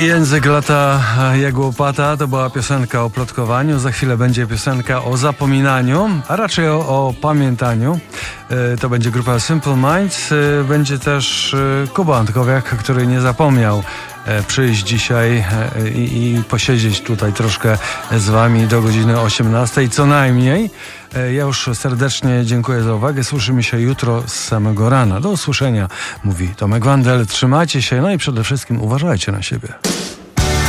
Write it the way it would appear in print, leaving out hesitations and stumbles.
Język lata jak łopata to była piosenka o plotkowaniu. Za chwilę będzie piosenka o zapominaniu, a raczej o pamiętaniu. To będzie grupa Simple Minds. Będzie też Kuba Antkowiak, który nie zapomniał przyjść dzisiaj i posiedzieć tutaj troszkę z wami do godziny 18 co najmniej. Ja już serdecznie dziękuję za uwagę. Słyszymy się jutro z samego rana. Do usłyszenia, mówi Tomek Wandel. Trzymajcie się, no i przede wszystkim uważajcie na siebie.